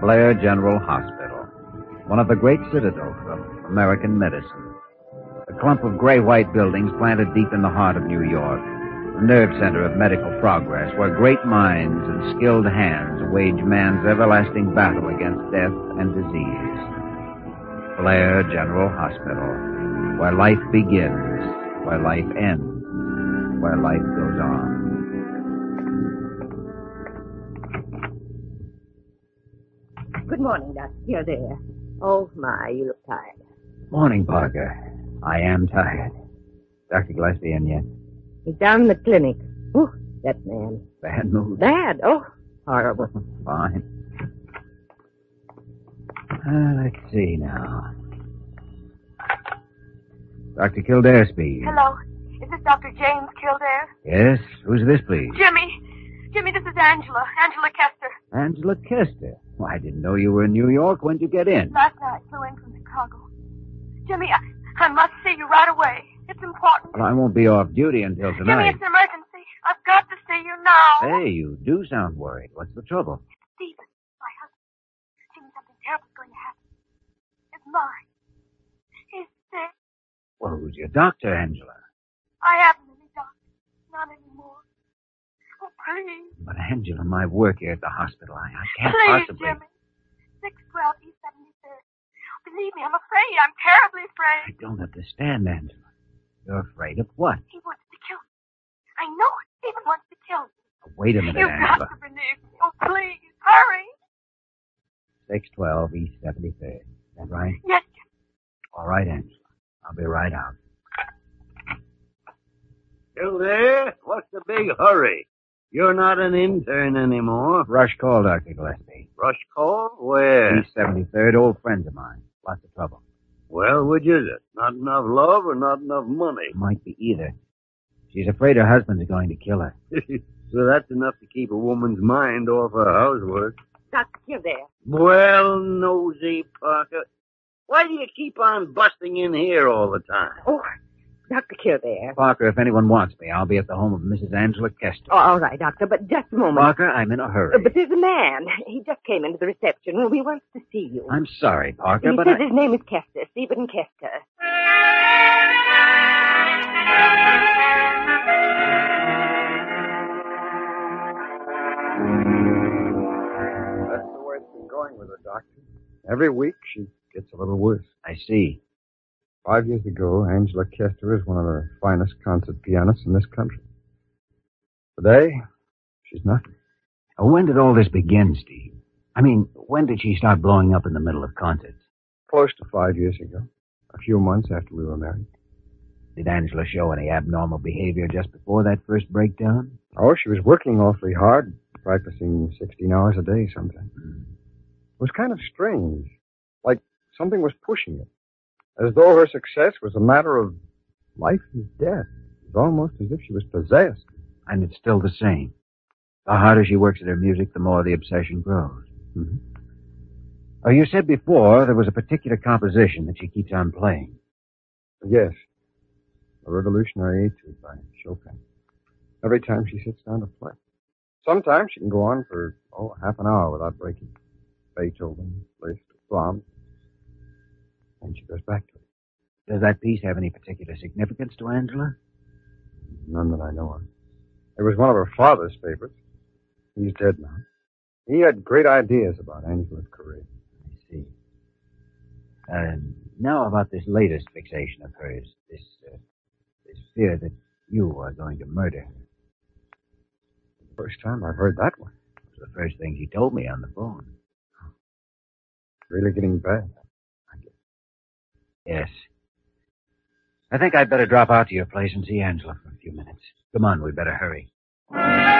Blair General Hospital, one of the great citadels of American medicine. A clump of gray-white buildings planted deep in the heart of New York, the nerve center of medical progress, where great minds and skilled hands wage man's everlasting battle against death and disease. Blair General Hospital, where life begins, where life ends, where life goes on. Good morning, Doctor. You're there. Oh, my, you look tired. Morning, Parker. I am tired. Dr. Gillespie in yet? He's down in the clinic. Oh, that man. Bad mood? Bad? Oh, horrible. Fine. Let's see now. Dr. Kildare speaking. Hello. Is this Dr. James Kildare? Yes? Who's this, please? Jimmy, this is Angela. Angela Kester. Angela Kester. Well, I didn't know you were in New York. When'd you get in? Last night, flew in from Chicago. Jimmy, I must see you right away. It's important. Well, I won't be off duty until tonight. Jimmy, it's an emergency. I've got to see you now. Hey, you do sound worried. What's the trouble? Stephen, my husband. Jimmy, something terrible's going to happen. It's mine. He's sick. Well, who's your doctor, Angela? I haven't any doctor. Not anymore. Oh, please. But, Angela, my work here at the hospital, I can't Please, possibly... Jimmy. 612 East 73rd. Believe me, I'm afraid. I'm terribly I afraid. don't understand, Angela. You're afraid of what? He wants to kill me. I know it. Stephen wants to kill me. Wait a minute, You've Angela. got to believe me. Oh, please, hurry. 612 East 73rd. Is that right? Yes, Jimmy. All right, Angela. I'll be right out. Still there? What's the big hurry? You're not an intern anymore. Rush call, Dr. Gillespie. Rush call? Where? East 73rd, old friends of mine. Lots of trouble. Well, which is it? Not enough love or not enough money? Might be either. She's afraid her husband's going to kill her. So that's enough to keep a woman's mind off her housework. Doctor Kildare. Well, nosy Parker, why do you keep on busting in here all the time? Oh, Dr. Kildare. Parker, if anyone wants me, I'll be at the home of Mrs. Angela Kester. Oh, all right, Doctor, but just a moment. Parker, I'm in a hurry. But there's a man. He just came into the reception room. He wants to see you. I'm sorry, Parker, He but says his name is Kester, Stephen Kester. That's the way it's been going with her, Doctor. Every week she gets a little worse. I see. 5 years ago, Angela Kester is one of the finest concert pianists in this country. Today, she's nothing. When did all this begin, Steve? I mean, when did she start blowing up in the middle of concerts? Close to 5 years ago. A few months after we were married. Did Angela show any abnormal behavior just before that first breakdown? Oh, she was working awfully hard, practicing 16 hours a day sometimes. It was kind of strange. Like something was pushing her. As though her success was a matter of life and death. It was almost as if she was possessed. And it's still the same. The harder she works at her music, the more the obsession grows. Mm-hmm. Oh, you said before there was a particular composition that she keeps on playing. Yes. A Revolutionary Etude by Chopin. Every time she sits down to play. Sometimes she can go on for, half an hour without breaking. Beethoven, Liszt, Brahms. And she goes back to it. Does that piece have any particular significance to Angela? None that I know of. It was one of her father's favorites. He's dead now. He had great ideas about Angela's career. I see. Now about this latest fixation of hers, this fear that you are going to murder her. First time I've heard that one. It was the first thing she told me on the phone. Really getting bad. Yes. I think I'd better drop out to your place and see Angela for a few minutes. Come on, we'd better hurry.